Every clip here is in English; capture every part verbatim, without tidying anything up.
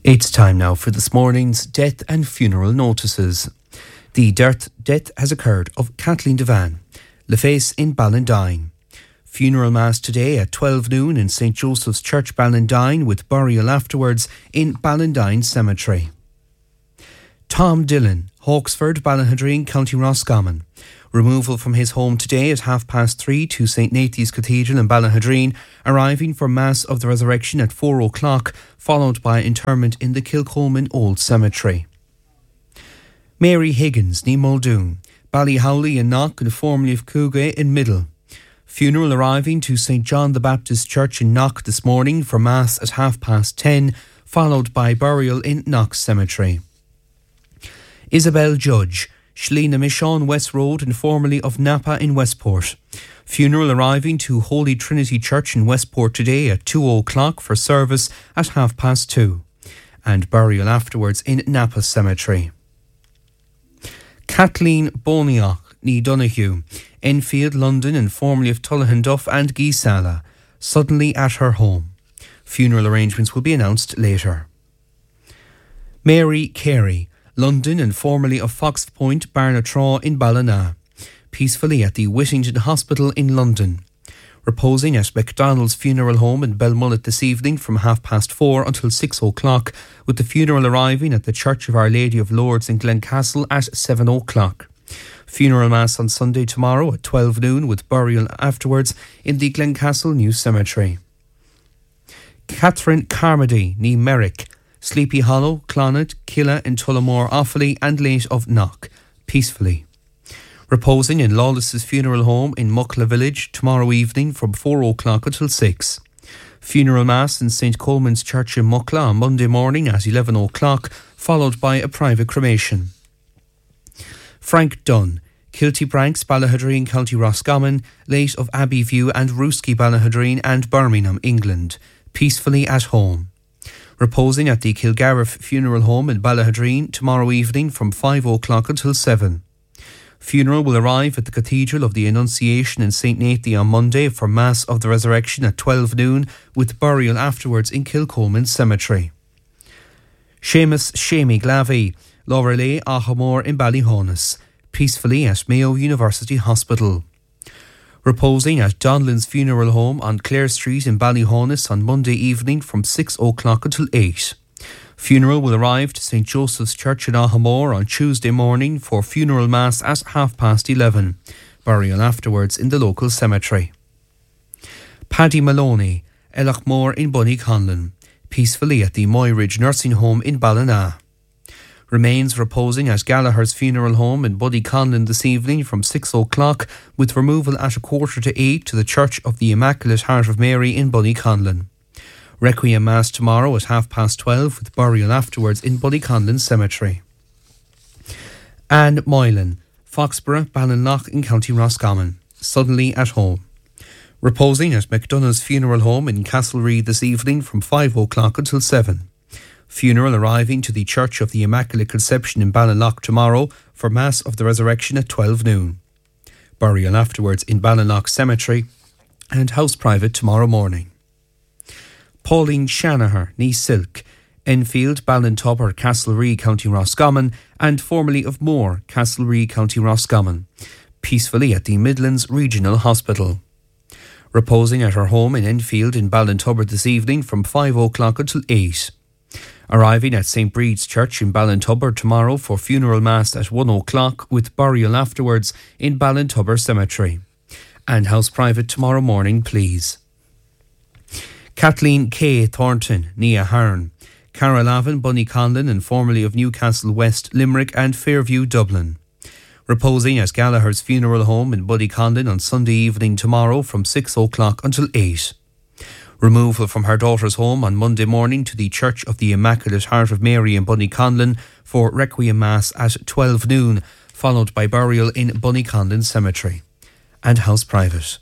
It's time now for this morning's death and funeral notices. The death, death has occurred of Kathleen Devan, Leface in Ballandine. Funeral mass today at twelve noon in Saint Joseph's Church, Ballandine, with burial afterwards in Ballandine Cemetery. Tom Dillon, Hawksford, Ballahadreen, County Roscommon. Removal from his home today at half past three to Saint Nathan's Cathedral in Ballahadreen, arriving for Mass of the Resurrection at four o'clock, followed by interment in the Kilcolman Old Cemetery. Mary Higgins, ní Muldoon, Ballyhowley in Knock and formerly of Couga in Middle. Funeral arriving to Saint John the Baptist Church in Knock this morning for Mass at half past ten, followed by burial in Knock Cemetery. Isabel Judge, Shlina Michon West Road and formerly of Napa in Westport. Funeral arriving to Holy Trinity Church in Westport today at two o'clock for service at half past two. And burial afterwards in Napa Cemetery. Kathleen Boniach, ní Donoghue, Enfield, London and formerly of Tullahan Duff and Geesala, suddenly at her home. Funeral arrangements will be announced later. Mary Carey, London and formerly of Fox Point, Barnatraw in Ballina, peacefully at the Whittington Hospital in London. Reposing at MacDonald's Funeral Home in Belmullet this evening from half past four until six o'clock, with the funeral arriving at the Church of Our Lady of Lourdes in Glencastle at seven o'clock. Funeral Mass on Sunday tomorrow at twelve noon with burial afterwards in the Glencastle New Cemetery. Catherine Carmody, ní Merrick, Sleepy Hollow, Clonard, Killa and Tullamore Offaly and late of Knock, peacefully. Reposing in Lawless's Funeral Home in Muckla Village tomorrow evening from four o'clock until six. Funeral Mass in Saint Coleman's Church in Muckla on Monday morning at eleven o'clock, followed by a private cremation. Frank Dunn, Kilty Branks, Ballahadreen, County Roscommon, late of Abbeyview and Rooski, Ballahadreen and Birmingham, England, peacefully at home. Reposing at the Kilgariff Funeral Home in Ballahadreen tomorrow evening from five o'clock until seven. Funeral will arrive at the Cathedral of the Annunciation in Saint Nathan on Monday for Mass of the Resurrection at twelve noon with burial afterwards in Kilcolman Cemetery. Seamus Shamey Glavey, Lorelei Ahamore in Ballyhonus, peacefully at Mayo University Hospital. Reposing at Donlan's Funeral Home on Clare Street in Ballyhonus on Monday evening from six o'clock until eight. Funeral will arrive to Saint Joseph's Church in Ahamore on Tuesday morning for funeral mass at half past eleven. Burial afterwards in the local cemetery. Paddy Maloney, Ellachmore in Bunnyconlon, peacefully at the Moyridge Nursing Home in Ballina. Remains reposing at Gallagher's Funeral Home in Bunnyconlon this evening from six o'clock with removal at a quarter to eight to the Church of the Immaculate Heart of Mary in Bunnyconlon. Requiem Mass tomorrow at half past twelve with burial afterwards in Bunnyconlon Cemetery. Anne Moylan, Foxborough, Ballinlough in County Roscommon, suddenly at home. Reposing at McDonough's Funeral Home in Castlereagh this evening from five o'clock until seven. Funeral arriving to the Church of the Immaculate Conception in Ballinlough tomorrow for Mass of the Resurrection at twelve noon. Burial afterwards in Ballinlough Cemetery and house private tomorrow morning. Pauline Shanaher, ní Silk, Enfield, Ballintubber, Castlereagh, County Roscommon and formerly of Moore, Castlereagh, County Roscommon, peacefully at the Midlands Regional Hospital. Reposing at her home in Enfield in Ballintubber this evening from five o'clock until eight. Arriving at Saint Breed's Church in Ballintubber tomorrow for funeral mass at one o'clock with burial afterwards in Ballintubber Cemetery. And house private tomorrow morning, please. Kathleen K. Thornton, ní Ahern, Carrolavin, Bunnyconlon and formerly of Newcastle West, Limerick and Fairview, Dublin. Reposing at Gallagher's Funeral Home in Bunnyconlon on Sunday evening tomorrow from six o'clock until eight. Removal from her daughter's home on Monday morning to the Church of the Immaculate Heart of Mary in Bunnyconlon for Requiem Mass at twelve noon, followed by burial in Bunnyconlon Cemetery. And house private.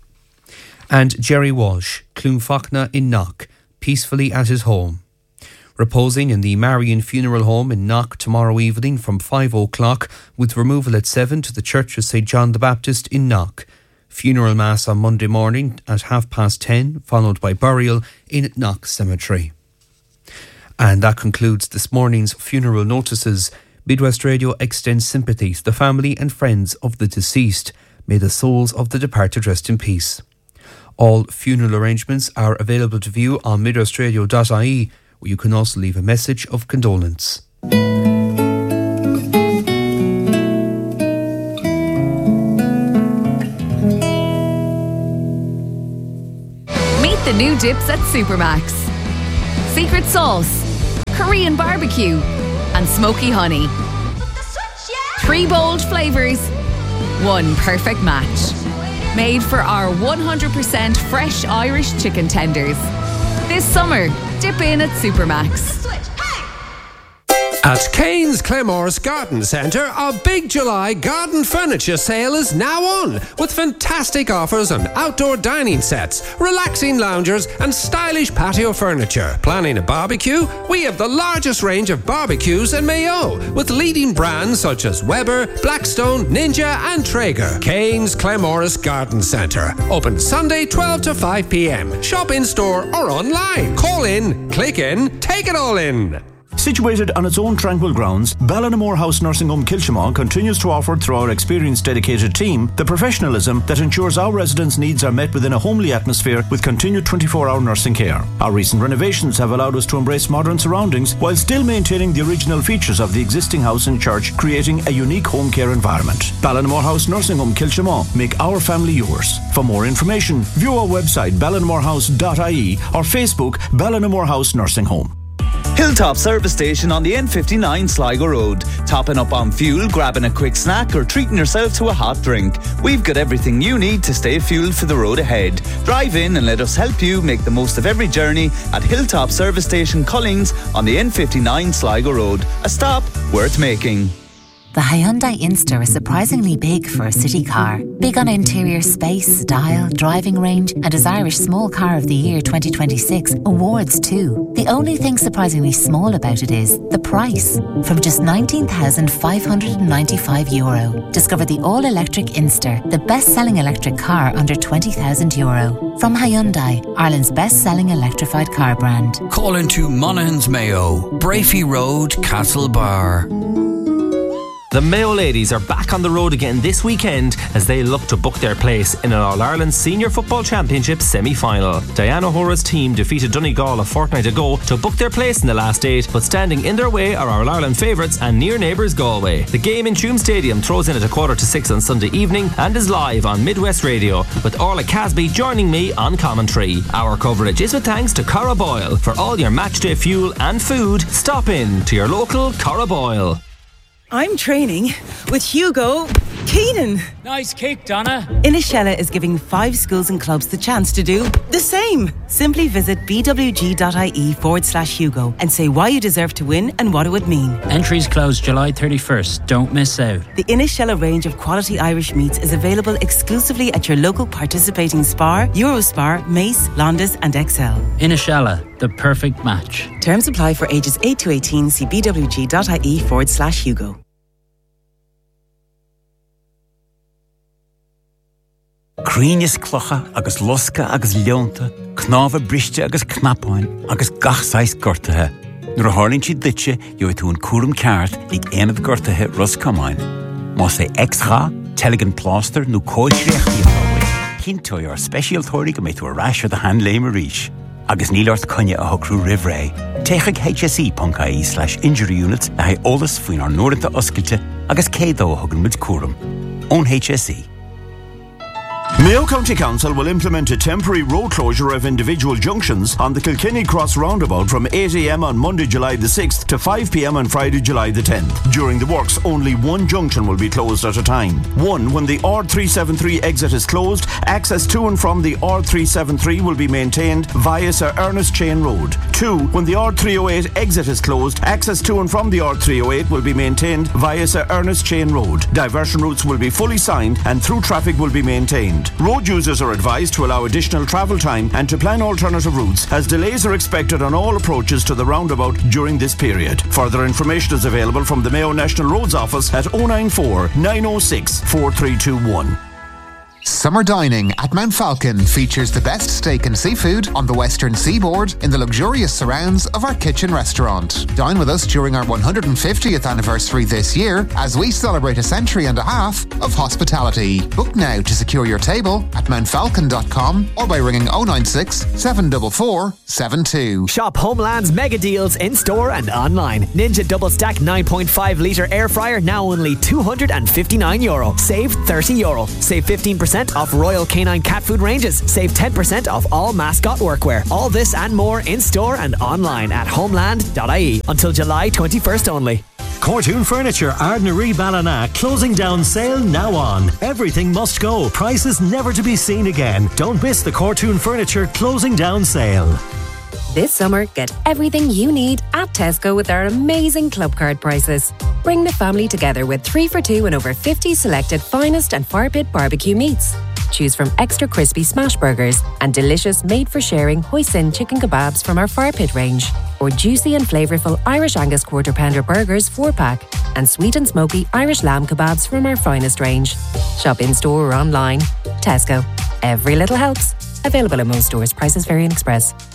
And Jerry Walsh, Clonfachna in Knock, peacefully at his home. Reposing in the Marian Funeral Home in Knock tomorrow evening from five o'clock with removal at seven to the Church of Saint John the Baptist in Knock. Funeral Mass on Monday morning at half past ten, followed by burial in Knock Cemetery. And that concludes this morning's funeral notices. Midwest Radio extends sympathy to the family and friends of the deceased. May the souls of the departed rest in peace. All funeral arrangements are available to view on midwest radio dot I E, where you can also leave a message of condolence. Meet the new dips at Supermax. Secret sauce, Korean barbecue, and smoky honey. Three bold flavours, one perfect match. Made for our one hundred percent fresh Irish chicken tenders. This summer, dip in at Supermax. At Kane's Claremorris Garden Centre, a big July garden furniture sale is now on, with fantastic offers on outdoor dining sets, relaxing loungers and stylish patio furniture. Planning a barbecue? We have the largest range of barbecues in Mayo, with leading brands such as Weber, Blackstone, Ninja and Traeger. Kane's Claremorris Garden Centre. Open Sunday twelve to five p m. Shop in store or online. Call in, click in, take it all in. Situated on its own tranquil grounds, Ballinamore House Nursing Home Kilchimau continues to offer, through our experienced dedicated team, the professionalism that ensures our residents' needs are met within a homely atmosphere with continued twenty-four hour nursing care. Our recent renovations have allowed us to embrace modern surroundings while still maintaining the original features of the existing house and church, creating a unique home care environment. Ballinamore House Nursing Home Kilchimau. Make our family yours. For more information, view our website ballinamore house dot I E or Facebook Ballinamore House Nursing Home. Hilltop Service Station on the N fifty-nine Sligo Road. Topping up on fuel, grabbing a quick snack or treating yourself to a hot drink. We've got everything you need to stay fueled for the road ahead. Drive in and let us help you make the most of every journey at Hilltop Service Station Collings on the N fifty-nine Sligo Road. A stop worth making. The Hyundai Inster is surprisingly big for a city car. Big on interior space, style, driving range, and as Irish Small Car of the Year twenty twenty-six awards too. The only thing surprisingly small about it is the price. From just nineteen thousand five hundred ninety-five euro. Discover the all-electric Inster, the best-selling electric car under twenty thousand euro. From Hyundai, Ireland's best-selling electrified car brand. Call into Monaghan's Mayo, Brafey Road, Castlebar. The Mayo ladies are back on the road again this weekend as they look to book their place in an All-Ireland Senior Football Championship semi-final. Diana O'Hora's team defeated Donegal a fortnight ago to book their place in the last eight, but standing in their way are our All-Ireland favourites and near neighbours Galway. The game in Tuam Stadium throws in at a quarter to six on Sunday evening and is live on Midwest Radio, with Orla Casby joining me on commentary. Our coverage is with thanks to Cara Boyle. For all your matchday fuel and food, stop in to your local Cara Boyle. I'm training with Hugo Keenan. Nice kick, Donna. Inishella is giving five schools and clubs the chance to do the same. Simply visit bwg.ie forward slash Hugo and say why you deserve to win and what it would mean. Entries close July thirty-first. Don't miss out. The Inishella range of quality Irish meats is available exclusively at your local participating Spar, Eurospar, Mace, Londis and Excel. Inishella, the perfect match. Terms apply for ages eight to eighteen. See bwg.ie forward slash Hugo. Críneas clocha agus losca agus leonta, knáfa briste agus knapáin agus gachsáis gortathe. Nuair a hálinn siad ditse, jo tú an cúram ceart ag éanamh gortathe Ros Comáin. Má sé extra, teligin pláster nó cóilsreachtaí atá. Cinntói ar speisialtóirí go méid tú a ráisir de hand léim a ríis. Agus nílart conne a hocrú rivré. Téigh hse.ie slash injury units a haid ólas faoin ar nóirinta oscailte agus cédó a thugann muid cúram. Ón H S E. Mayo County Council will implement a temporary road closure of individual junctions on the Kilkenny Cross roundabout from eight a m on Monday, July the sixth to five p m on Friday, July the tenth. During the works, only one junction will be closed at a time. One, when the R three seventy-three exit is closed, access to and from the R three seventy-three will be maintained via Sir Ernest Chain Road. Two, when the R three oh eight exit is closed, access to and from the R three oh eight will be maintained via Sir Ernest Chain Road. Diversion routes will be fully signed and through traffic will be maintained. Road users are advised to allow additional travel time and to plan alternative routes, as delays are expected on all approaches to the roundabout during this period. Further information is available from the Mayo National Roads Office at oh nine four, nine oh six, four three two one. Summer dining at Mount Falcon features the best steak and seafood on the western seaboard in the luxurious surrounds of our kitchen restaurant. Dine with us during our one hundred fiftieth anniversary this year as we celebrate a century and a half of hospitality. Book now to secure your table at mount falcon dot com or by ringing oh nine six, seven four four, seven two. Shop Homeland's mega deals in store and online. Ninja Double Stack nine point five litre air fryer now only two hundred fifty-nine euro. Save thirty euro. Save fifteen percent off Royal Canine cat food ranges. Save ten percent off all mascot workwear. All this and more in store and online at homeland dot I E until July twenty-first only. Cortoon Furniture, Ardnaree Ballina, closing down sale now on. Everything must go. Prices never to be seen again. Don't miss the Cortoon Furniture closing down sale. This summer, get everything you need at Tesco with our amazing club card prices. Bring the family together with three for two and over fifty selected finest and fire pit barbecue meats. Choose from extra crispy smash burgers and delicious made-for-sharing hoisin chicken kebabs from our fire pit range, or juicy and flavourful Irish Angus quarter pounder burgers four-pack and sweet and smoky Irish lamb kebabs from our finest range. Shop in-store or online. Tesco. Every little helps. Available in most stores. Prices vary in Express.